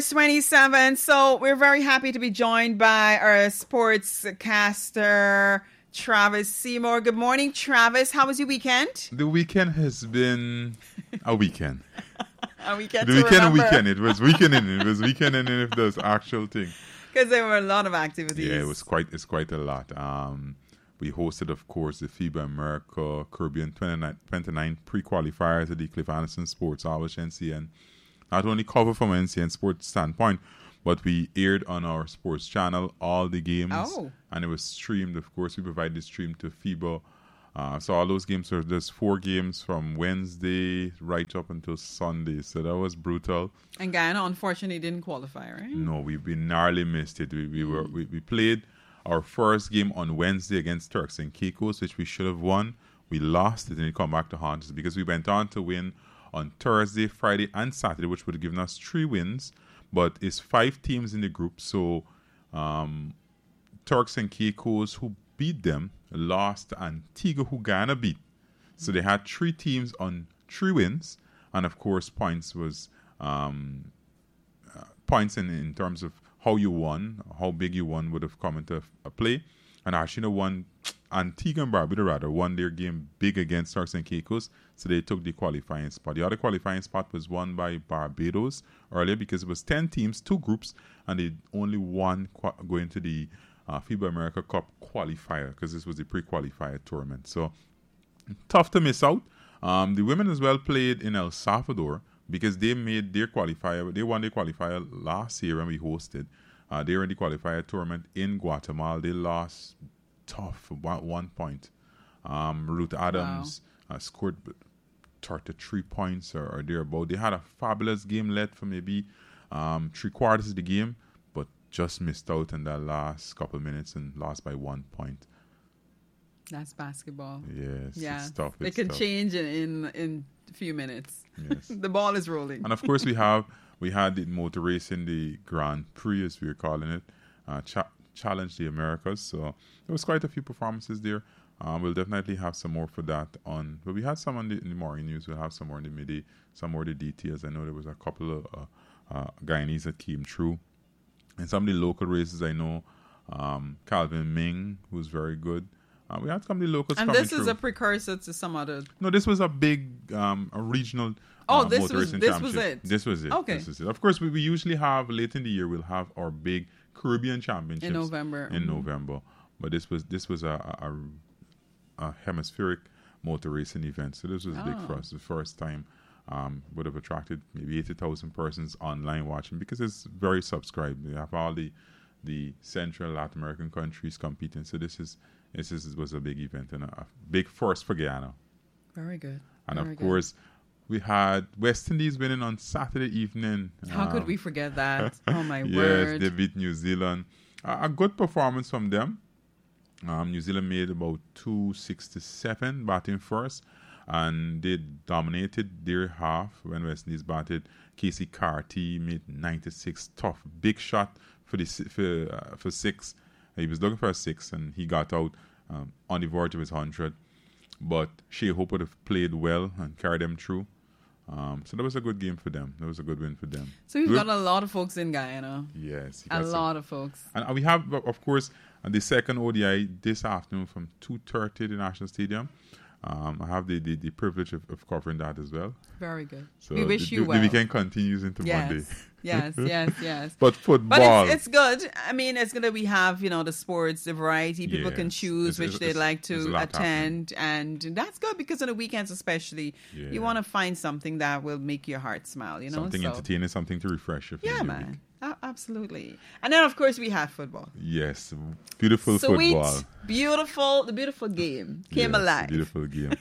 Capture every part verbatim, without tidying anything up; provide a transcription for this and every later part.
twenty-seven. So we're very happy to be joined by our sportscaster, Travis Seymour. Good morning, Travis. How was your weekend? The weekend has been a weekend. a weekend The to weekend, remember. weekend. It was weekend in it. was weekend in if there's actual thing. Because there were a lot of activities. Yeah, it was quite. It's quite a lot. Um, we hosted, of course, the FIBA America Caribbean twenty-nine, twenty-nine pre-qualifiers at the Cliff Anderson Sports Hall, which N C N not only cover from an N C N sports standpoint, but we aired on our sports channel all the games. Oh. And it was streamed. Of course, we provided the stream to FIBA. Uh, so all those games, are there's four games from Wednesday right up until Sunday. So that was brutal. And Guyana, unfortunately, didn't qualify, right? No, we we narrowly missed it. We we were we, we played our first game on Wednesday against Turks and Caicos, which we should have won. We lost it, and it come back to haunt us because we went on to win on Thursday, Friday, and Saturday, which would have given us three wins. But it's five teams in the group, so um, Turks and Caicos, who beat them, lost to Antigua, who Guyana beat. So they had three teams on three wins, and of course, points was um, uh, points in, in terms of how you won, how big you won would have come into a play. And actually, won Antigua and Barbuda rather won their game big against Turks and Caicos, so they took the qualifying spot. The other qualifying spot was won by Barbados earlier because it was ten teams, two groups, and they only one qu- going to the uh, FIBA America Cup qualifier because this was the pre-qualifier tournament. So tough to miss out. Um, the women as well played in El Salvador because they made their qualifier. They won their qualifier last year when we hosted. Uh, they were in the qualifier tournament in Guatemala. They lost tough, one, one point. Um, Ruth Adams wow. uh, scored thirty-three points or, or thereabout. They had a fabulous game led for maybe um, three quarters of the game, but just missed out in that last couple of minutes and lost by one point. That's basketball. Yes, yeah. it's tough. It's it can tough. change in, in in a few minutes. Yes. The ball is rolling. And of course, we have we had the motor racing, the Grand Prix, as we are calling it, uh, cha- challenge the Americas. So there was quite a few performances there. Uh, we'll definitely have some more for that on. But we had some on the, in the morning news. We'll have some more in the midday, some more of the details. I know there was a couple of uh, uh, Guyanese that came through, and some of the local races. I know um, Calvin Ming, who's very good. Uh, we had some of the locals and coming this is through. a precursor to some other. No, this was a big, um, a regional. Oh, uh, this motor was racing this was championship. it. This was it. Okay. This is it. Of course, we, we usually have late in the year. We'll have our big Caribbean championships in November. In mm-hmm. November, but this was this was a, a, a hemispheric motor racing event. So this was oh. big for us. The first time um, would have attracted maybe eighty thousand persons online watching because it's very subscribed. We have all the the Central Latin American countries competing. So this is this is was a big event and a, a big first for Guyana. Very good. And Very of good. course, we had West Indies winning on Saturday evening. How um, could we forget that? Oh my yes, word! Yes, they beat New Zealand. Uh, a good performance from them. Um, New Zealand made about two sixty-seven batting first, and they dominated their half when West Indies batted. Casey Carty made ninety-six, tough, big shot for the for uh, for six. He was looking for a six, and he got out um, on the verge of his hundred. But Shea Hope would have played well and carried them through. Um, so that was a good game for them. That was a good win for them. So we've Good. got a lot of folks in Guyana. Yes. A some. lot of folks. And we have, of course, the second O D I this afternoon from two thirty at the National Stadium. Um, I have the, the, the privilege of, of covering that as well. Very good. So we wish the, you the, well. The weekend continues into yes. Monday. yes, yes, yes. But football. But it's, it's good. I mean, it's going to we have, you know, the sports, the variety. People yes. can choose it's, which it's, they'd it's, like to attend. Happening. And that's good because on the weekends especially, yeah. you want to find something that will make your heart smile, you know? Something so. entertaining, something to refresh you. Yeah, man. Uh, absolutely. And then, of course, we have football. Yes. Beautiful Sweet, football. beautiful, the beautiful game came yes, alive. Beautiful game.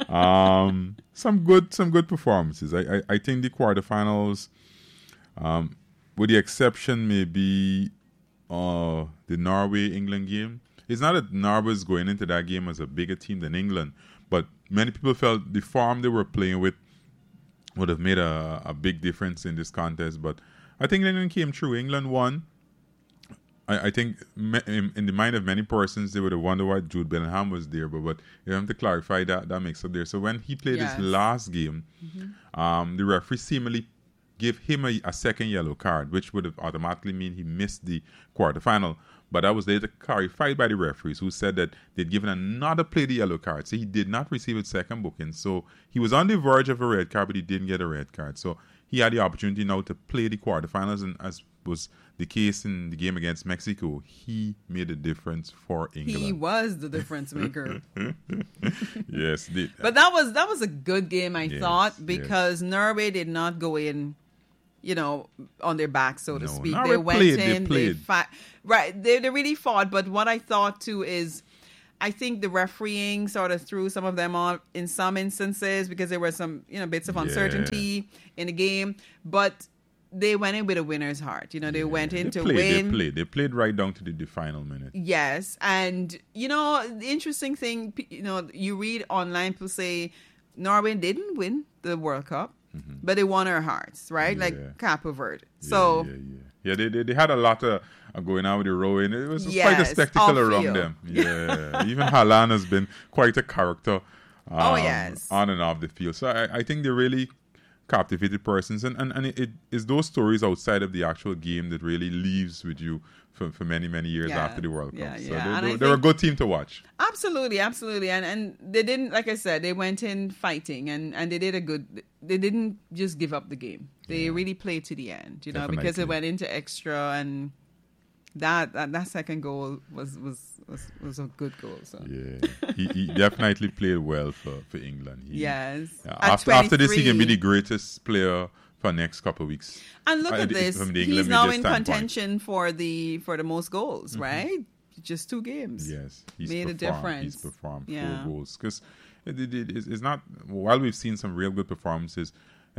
um, some good some good performances. I, I, I think the quarterfinals, um, with the exception maybe uh, the Norway-England game. It's not that Norway is going into that game as a bigger team than England, but many people felt the form they were playing with would have made a, a big difference in this contest, but I think England came through. England won. I, I think me, in, in the mind of many persons, they would have wondered why Jude Bellingham was there, but, but you have to clarify that that makes up there. So when he played yes. his last game, mm-hmm. um, the referee seemingly give him a, a second yellow card, which would have automatically mean he missed the quarterfinal. But that was later clarified by the referees, who said that they'd given another player the yellow card. So he did not receive a second booking. So he was on the verge of a red card, but he didn't get a red card. So he had the opportunity now to play the quarterfinals, and as was the case in the game against Mexico, he made a difference for England. He was the difference maker. Yes. The, but that was that was a good game, I yes, thought, because yes. Norway did not go in, you know, on their back, so to no, speak. Norway They went played, in, they, played. they fought. Right, they, they really fought. But what I thought, too, is I think the refereeing sort of threw some of them off in some instances because there were some, you know, bits of uncertainty yeah. in the game. But they went in with a winner's heart. You know, they yeah. went in they to played, win. They played. They played right down to the, the final minute. Yes. And, you know, the interesting thing, you know, you read online, people say Norway didn't win the World Cup, mm-hmm. but they won our hearts, right? Yeah. Like Cape Verde. So, yeah, yeah, yeah. Yeah, they, they they had a lot of uh, going on with the rowing. It was yes, quite a spectacle around field. them. Yeah, even Haaland has been quite a character. Um, oh yes, on and off the field. So I, I think they really captivated persons, and and, and it, it is those stories outside of the actual game that really leaves with you for, for many many years yeah. after the World Cup. Yeah, so yeah. they, they, they're a good team to watch. Absolutely, absolutely, and and they didn't, like I said, they went in fighting, and and they did a good. They didn't just give up the game. They yeah. really played to the end, you know, Definitely. because it went into extra, and that that, that second goal was, was was was a good goal. So yeah, he, he definitely played well for, for England. He, yes, uh, after after this, he can be the greatest player for next couple of weeks. And look uh, at this, he's now in contention for the for the most goals, mm-hmm. right? Just two games. Yes, he's made performed, a difference. He's performed yeah. four goals because it, it, it, it's not. While we've seen some real good performances,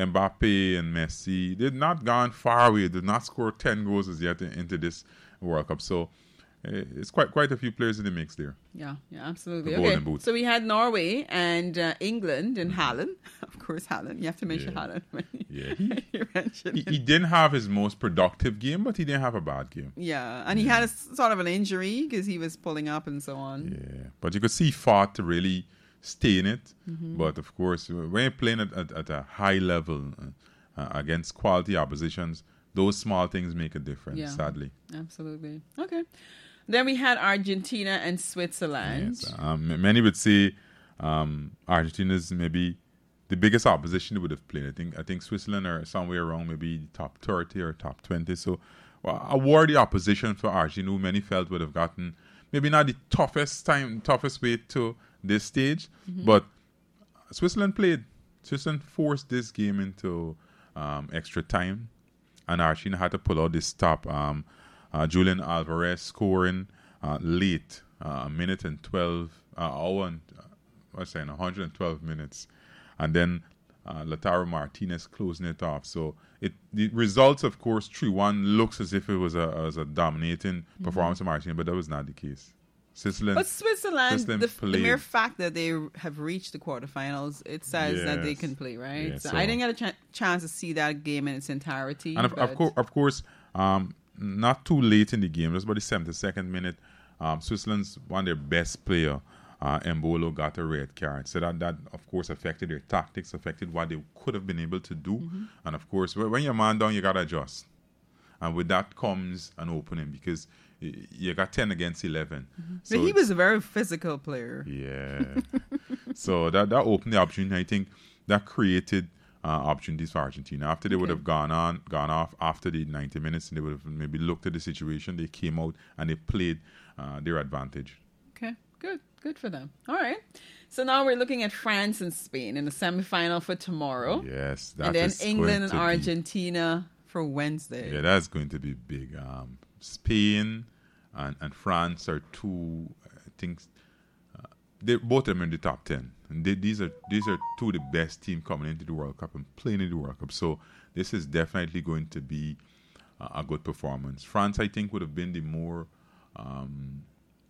Mbappe and Messi did not gone far away. Did not score ten goals as yet into this World Cup. So uh, it's quite quite a few players in the mix there. Yeah, yeah, absolutely. The okay, boot. So we had Norway and uh, England and Haaland. Of course, Haaland. You have to mention yeah. Haaland. When yeah, he, you mentioned he, he didn't have his most productive game, but he didn't have a bad game. Yeah, and he had a sort of an injury because he was pulling up and so on. Yeah, but you could see he fought to really stay in it. Mm-hmm. But of course, when you're playing at, at, at a high level uh, against quality oppositions, those small things make a difference, yeah, sadly. Absolutely. Okay. Then we had Argentina and Switzerland. Yes, um, many would say um, Argentina is maybe the biggest opposition they would have played. I think I think Switzerland are somewhere around maybe top thirty or top twenty. So well, a worthy opposition for Argentina, who many felt would have gotten maybe not the toughest time, toughest way to this stage, mm-hmm. but Switzerland played. Switzerland forced this game into um, extra time, and Argentina had to pull out this stop. Um, uh, Julian Alvarez scoring uh, late, uh, a minute and twelve, uh, hour and uh, what's saying, one hundred twelve minutes, and then uh, Lautaro Martinez closing it off. So it the results, of course, three one looks as if it was a, as a dominating mm-hmm. performance of Argentina, but that was not the case. Switzerland, but Switzerland, Switzerland the, the mere fact that they have reached the quarterfinals, it says yes. that they can play, right? Yes, so, so I didn't get a ch- chance to see that game in its entirety. And of, of, co- of course, um, not too late in the game, just about the seventy-second minute, um, Switzerland's one of their best player, uh, Embolo, got a red card. So that, that, of course, affected their tactics, affected what they could have been able to do. Mm-hmm. And, of course, when you're man down, you got to adjust. And with that comes an opening because you got ten against eleven. Mm-hmm. So but he was a very physical player. Yeah. So that, that opened the opportunity. I think that created uh, opportunities for Argentina. After they okay. would have gone on, gone off after the ninety minutes, and they would have maybe looked at the situation. They came out and they played uh, their advantage. Okay, good. Good for them. All right. So now we're looking at France and Spain in the semifinal for tomorrow. Yes. That and then is England and be, Argentina for Wednesday. Yeah, that's going to be big. Um, Spain and, and France are two, I think, uh, they both of them are in the top ten. And they, these are these are two of the best teams coming into the World Cup and playing in the World Cup. So this is definitely going to be uh, a good performance. France, I think, would have been the more um,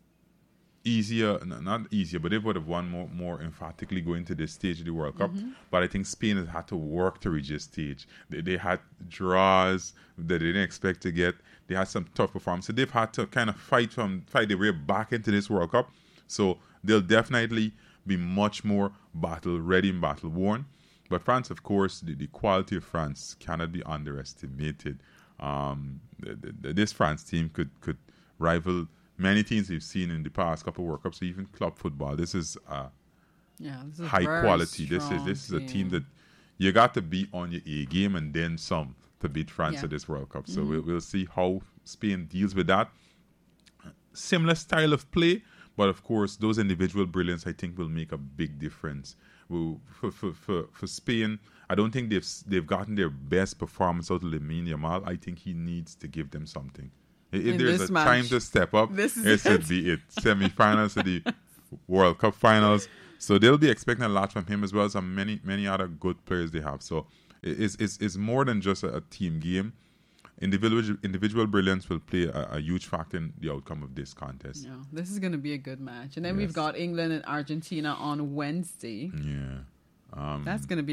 easier, not easier, but they would have won more, more emphatically going to this stage of the World Cup. Mm-hmm. But I think Spain has had to work to reach this stage. They, they had draws that they didn't expect to get. They had some tough performances. They've had to kind of fight from fight their way back into this World Cup. So they'll definitely be much more battle ready and battle worn. But France, of course, the, the quality of France cannot be underestimated. Um, the, the, this France team could, could rival many teams we've seen in the past couple of World Cups, even club football. This is, uh, yeah, this is high quality. This is this is team. a team that you got to beat on your A game and then some to beat France yeah. at this World Cup. So mm-hmm. we'll, we'll see how Spain deals with that. Similar style of play, but of course, those individual brilliance, I think, will make a big difference. We'll, for, for, for, for Spain, I don't think they've they've gotten their best performance out of Lamine Yamal. I think he needs to give them something. If In there's a match, time to step up, this is it should be it. Semi-finals to the World Cup finals. So they'll be expecting a lot from him as well as many many other good players they have. So it's it's, it's more than just a, a team game. Individual individual brilliance will play a, a huge factor in the outcome of this contest. Yeah, this is going to be a good match. And then Yes. we've got England and Argentina on Wednesday. Yeah. Um, That's going to be